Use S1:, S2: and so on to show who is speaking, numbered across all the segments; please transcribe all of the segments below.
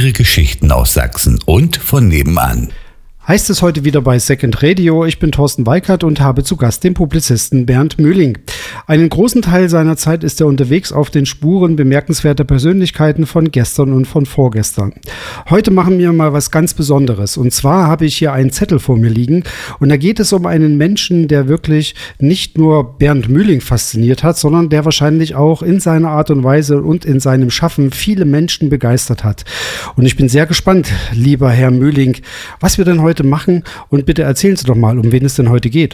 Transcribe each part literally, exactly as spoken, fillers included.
S1: Legendäre Geschichten aus Sachsen und von nebenan.
S2: Heißt es heute wieder bei Second Radio. Ich bin Thorsten Weikert und habe zu Gast den Publizisten Bernd Mühling. Einen großen Teil seiner Zeit ist er unterwegs auf den Spuren bemerkenswerter Persönlichkeiten von gestern und von vorgestern. Heute machen wir mal was ganz Besonderes. Und zwar habe ich hier einen Zettel vor mir liegen. Und da geht es um einen Menschen, der wirklich nicht nur Bernd Mühling fasziniert hat, sondern der wahrscheinlich auch in seiner Art und Weise und in seinem Schaffen viele Menschen begeistert hat. Und ich bin sehr gespannt, lieber Herr Mühling, was wir denn heute machen, und bitte erzählen Sie doch mal, um wen es denn heute geht.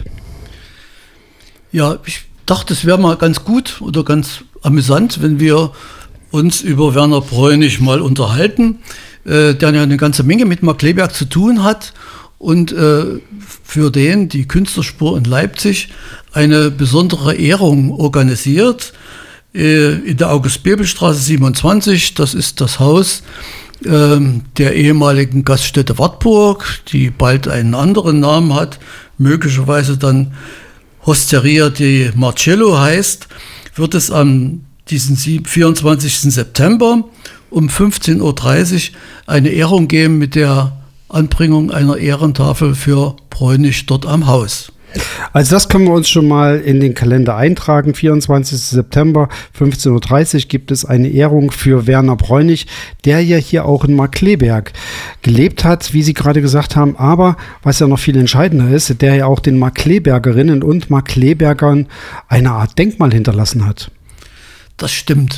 S3: Ja, ich dachte, es wäre mal ganz gut oder ganz amüsant, wenn wir uns über Werner Bräunig mal unterhalten, äh, der ja eine ganze Menge mit Markkleeberg zu tun hat und äh, für den die Künstlerspur in Leipzig eine besondere Ehrung organisiert. Äh, in der August-Bebel-Straße siebenundzwanzig, das ist das Haus der ehemaligen Gaststätte Wartburg, die bald einen anderen Namen hat, möglicherweise dann Hosteria di Marcello heißt, wird es am diesen vierundzwanzigsten September um fünfzehn Uhr dreißig eine Ehrung geben mit der Anbringung einer Ehrentafel für Bräunig dort am Haus.
S2: Also das können wir uns schon mal in den Kalender eintragen. vierundzwanzigsten September, fünfzehn Uhr dreißig gibt es eine Ehrung für Werner Bräunig, der ja hier auch in Markkleeberg gelebt hat, wie Sie gerade gesagt haben. Aber was ja noch viel entscheidender ist, der ja auch den Markkleebergerinnen und Markkleebergern eine Art Denkmal hinterlassen hat.
S3: Das stimmt.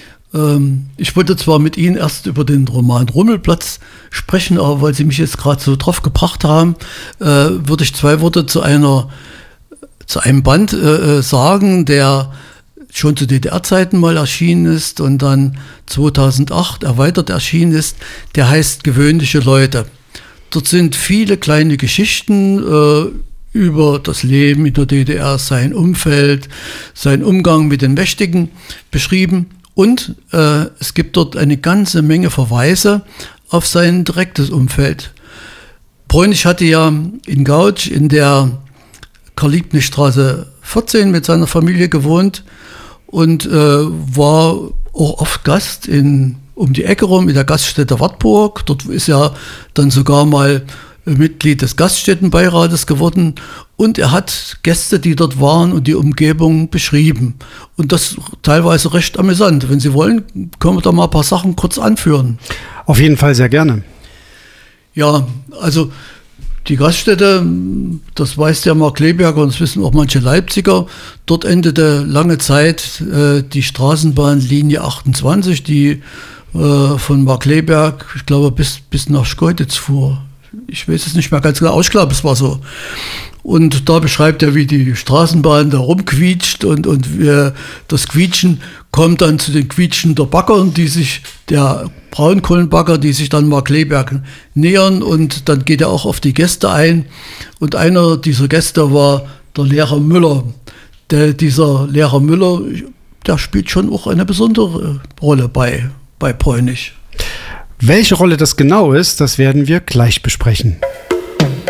S3: Ich wollte zwar mit Ihnen erst über den Roman Rummelplatz sprechen, aber weil Sie mich jetzt gerade so drauf gebracht haben, äh, würde ich zwei Worte zu einer zu einem Band äh, sagen, der schon zu D D R-Zeiten mal erschienen ist und dann zweitausendacht erweitert erschienen ist. Der heißt Gewöhnliche Leute. Dort sind viele kleine Geschichten äh, über das Leben in der D D R, sein Umfeld, sein Umgang mit den Mächtigen beschrieben. Und äh, es gibt dort eine ganze Menge Verweise auf sein direktes Umfeld. Bräunig hatte ja in Gautsch in der Karl-Liebknecht-Straße vierzehn mit seiner Familie gewohnt und äh, war auch oft Gast in, um die Ecke rum in der Gaststätte Wartburg. Dort ist er dann sogar mal Mitglied des Gaststättenbeirates geworden und er hat Gäste, die dort waren und die Umgebung beschrieben. Und das teilweise recht amüsant. Wenn Sie wollen, können wir da mal ein paar Sachen kurz anführen.
S2: Auf jeden Fall sehr gerne.
S3: Ja, also die Gaststätte, das weiß der Markkleeberger und das wissen auch manche Leipziger, dort endete lange Zeit äh, die Straßenbahnlinie achtundzwanzig, die äh, von Markkleeberg, ich glaube, bis, bis nach Schkeuditz fuhr. Ich weiß es nicht mehr ganz genau, ich glaube, es war so. Und da beschreibt er, wie die Straßenbahn da rumquietscht und, und äh, das Quietschen kommt dann zu den Quietschen der Baggern, die sich, der Braunkohlenbagger, die sich dann Markkleeberg nähern und dann geht er auch auf die Gäste ein. Und einer dieser Gäste war der Lehrer Müller. Der, dieser Lehrer Müller, der spielt schon auch eine besondere Rolle bei, bei Bräunig.
S2: Welche Rolle das genau ist, das werden wir gleich besprechen.